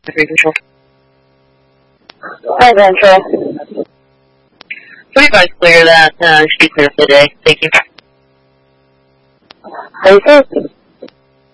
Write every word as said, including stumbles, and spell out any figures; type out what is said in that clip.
Three control. Hi, Central. forty-five clear that. Uh, should be clear for the day. Thank you. How you say?